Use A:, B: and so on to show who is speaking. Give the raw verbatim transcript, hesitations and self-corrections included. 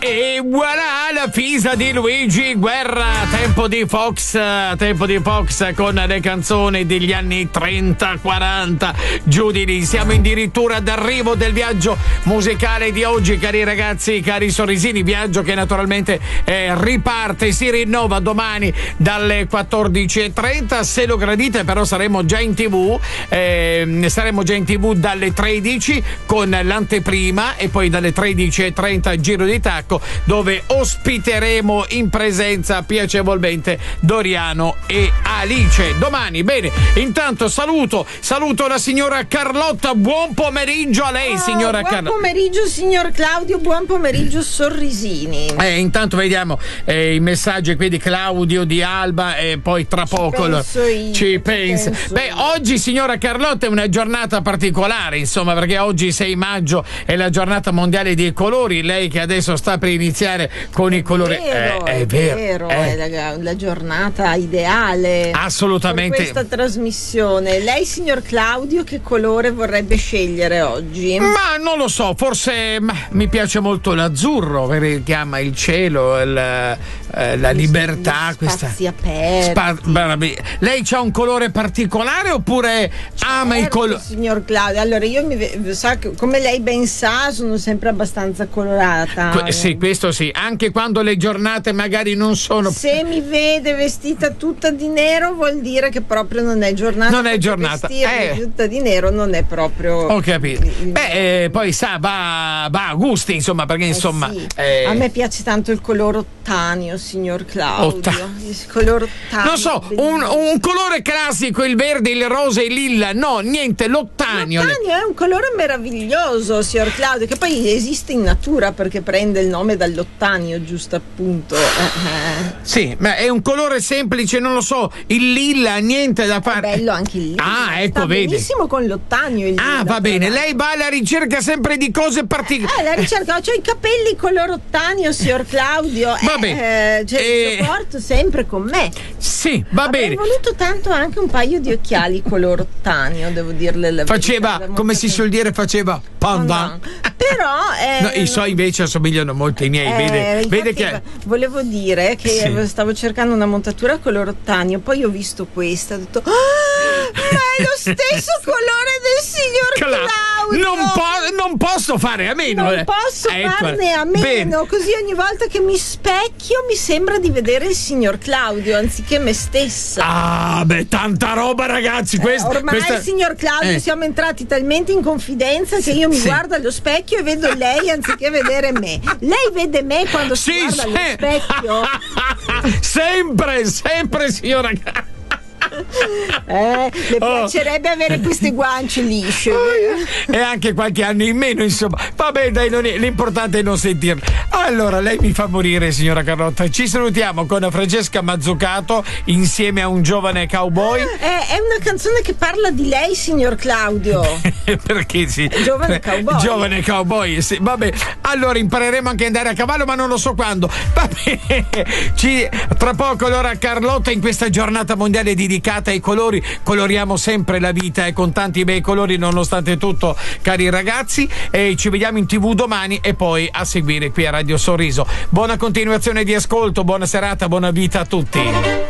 A: E voilà la fisa di Luigi Guerra. Tempo di Fox, tempo di Fox con le canzoni degli anni trenta quaranta, giù di lì. Siamo addirittura d'arrivo del viaggio musicale di oggi, cari ragazzi, cari sorrisini. Viaggio che naturalmente eh, riparte, si rinnova domani dalle quattordici e trenta. Se lo gradite, però, saremo già in tv. Eh, saremo già in tv dalle tredici con l'anteprima, e poi dalle tredici e trenta giro di tacco, dove ospiteremo in presenza piacevolmente Doriano e Alice domani. Bene, intanto saluto saluto la signora Carlotta. Buon pomeriggio a lei, oh, signora Carlotta.
B: Buon pomeriggio signor Claudio, buon pomeriggio sorrisini.
A: Eh, intanto vediamo eh, i messaggi qui di Claudio, di Alba, e poi tra
B: ci
A: poco
B: penso io,
A: ci pensa.
B: penso
A: Beh,
B: io.
A: oggi, signora Carlotta, è una giornata particolare, insomma, perché oggi sei maggio è la giornata mondiale dei colori. Lei che adesso sta per iniziare con i colori,
B: vero,
A: eh, è,
B: è
A: vero,
B: vero,
A: eh.
B: è la, la giornata ideale
A: Assolutamente.
B: per questa trasmissione. Lei, signor Claudio, che colore vorrebbe scegliere oggi?
A: Ma non lo so, forse ma, mi piace molto l'azzurro, perché chiama il cielo, il, eh, la libertà,
B: Gli
A: questa
B: spazi aperti.
A: Spa- beh, lei c'ha un colore particolare oppure ama i
B: Certo,
A: colori?
B: signor Claudio, allora io mi ve- sa che, come lei ben sa, sono sempre abbastanza colorata.
A: Que- sì, questo sì, anche quando le giornate magari non sono.
B: Se mi vede vestita tutta di nero, vuol dire che proprio non è giornata.
A: Non è giornata.
B: Vestirmi
A: Eh.
B: tutta di nero non è proprio.
A: Ho capito. Beh, eh, poi sa, va, va a gusti, insomma, perché
B: Eh
A: insomma.
B: sì.
A: eh,
B: A me piace tanto il colore ottanio, signor Claudio.
A: Otta-
B: Il colore ottanio.
A: non so, un, un colore classico, il verde, il rosa e il lilla. No, niente, l'ottanio.
B: L'ottanio è un colore meraviglioso, signor Claudio, che poi esiste in natura perché prende il nome dall'ottanio, giusto appunto. Eh, eh.
A: Sì, ma è un colore semplice, non lo so, il lilla, niente da
B: È
A: fare.
B: bello anche il lilla.
A: Ah, ecco,
B: Sta
A: vedi.
B: benissimo con l'ottanio il
A: Ah,
B: lilla,
A: va
B: tra
A: bene,
B: l'altro.
A: lei va alla ricerca sempre di cose particolari.
B: Eh, la ricerca, ho i capelli color ottanio, signor Claudio.
A: Va
B: eh,
A: bene.
B: eh, cioè,
A: Eh,
B: lo porto sempre con me.
A: Sì, va
B: Avrei
A: bene.
B: voluto tanto anche un paio di occhiali color ottanio, devo dirle la
A: Faceva,
B: verità.
A: come si suol dire, faceva pandan.
B: Però eh,
A: No, i suoi invece assomigliano molto ai miei,
B: eh,
A: vede,
B: infatti,
A: vede che.
B: volevo dire che
A: Sì.
B: stavo cercando una montatura color ottanio, poi ho visto questa, ho detto: "Ah, ma è lo stesso colore del signor
A: Cla-
B: Claudio".
A: non, po- non posso fare a meno.
B: Non
A: eh.
B: posso
A: Ecco.
B: farne a
A: Bene.
B: meno, così ogni volta che mi specchio mi sembra di vedere il signor Claudio anziché me stessa.
A: Ah, beh, tanta roba, ragazzi. Questa,
B: Ormai,
A: questa-
B: signor Claudio,
A: Eh.
B: siamo entrati talmente in confidenza che io mi
A: Sì.
B: guardo allo specchio e vedo lei anziché vedere me. Lei vede me quando si
A: Sì,
B: guarda allo
A: sì.
B: specchio?
A: sempre, sempre, signora.
B: Eh, le
A: Oh.
B: piacerebbe avere queste guance lisce.
A: E anche qualche anno in meno, insomma. Vabbè, dai, non è- l'importante è non sentirlo. Allora, lei mi fa morire, signora Carlotta. Ci salutiamo con Francesca Mazzucato insieme a un giovane cowboy.
B: È, è una canzone che parla di lei, signor Claudio.
A: Perché sì?
B: Giovane cowboy.
A: Giovane cowboy, sì. Vabbè, allora impareremo anche ad andare a cavallo, ma non lo so quando. Va bene. Ci, tra poco, allora, Carlotta, in questa giornata mondiale dedicata ai colori, coloriamo sempre la vita e con tanti bei colori nonostante tutto, cari ragazzi. E ci vediamo in tv domani e poi a seguire qui a Radio Sorriso. Buona continuazione di ascolto, buona serata, buona vita a tutti.